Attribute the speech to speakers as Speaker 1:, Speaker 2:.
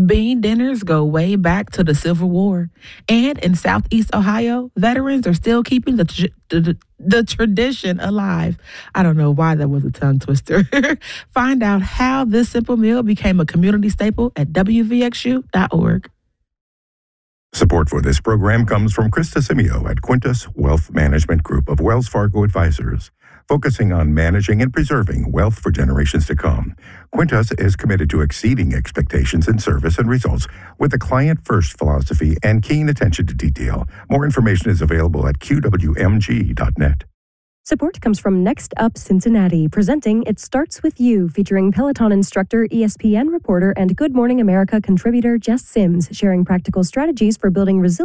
Speaker 1: Bean dinners go way back to the Civil War. And in Southeast Ohio, veterans are still keeping the tradition alive. I don't know why that was a tongue twister. Find out how this simple meal became a community staple at WVXU.org.
Speaker 2: Support for this program comes from Krista Simeo at Quintus Wealth Management Group of Wells Fargo Advisors, focusing on managing and preserving wealth for generations to come. Quintus is committed to exceeding expectations in service and results with a client-first philosophy and keen attention to detail. More information is available at qwmg.net.
Speaker 3: Support comes from Next Up Cincinnati, presenting It Starts With You, featuring Peloton instructor, ESPN reporter, and Good Morning America contributor Jess Sims, sharing practical strategies for building resilience